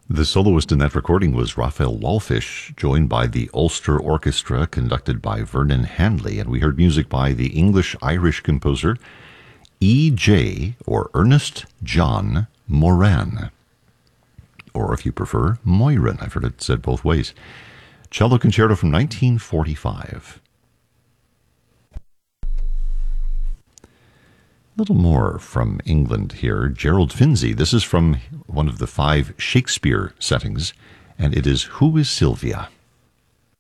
The soloist in that recording was Raphael Wallfisch, joined by the Ulster Orchestra, conducted by Vernon Handley, and we heard music by the English-Irish composer E.J., or Ernest John Moran, or if you prefer, Moyran. I've heard it said both ways. Cello Concerto from 1945. A little more from England here. Gerald Finzi. This is from one of the 5 Shakespeare settings, and it is Who is Sylvia?